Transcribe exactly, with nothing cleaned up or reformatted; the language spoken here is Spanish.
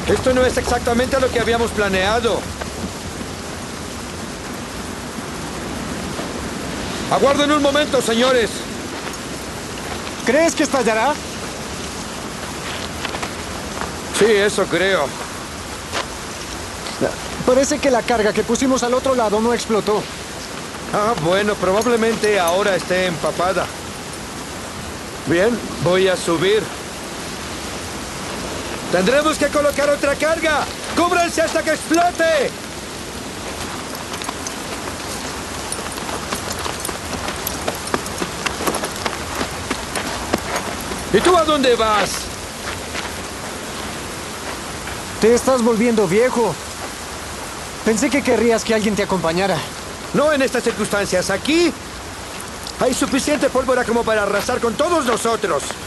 Esto no es exactamente lo que habíamos planeado. Aguarden un momento, señores. ¿Crees que estallará? Sí, eso creo. Parece que la carga que pusimos al otro lado no explotó. Ah, bueno, probablemente ahora esté empapada. Bien, voy a subir. ¡Tendremos que colocar otra carga! ¡Cúbranse hasta que explote! ¿Y tú a dónde vas? Te estás volviendo viejo. Pensé que querrías que alguien te acompañara. No en estas circunstancias. Aquí hay suficiente pólvora como para arrasar con todos nosotros.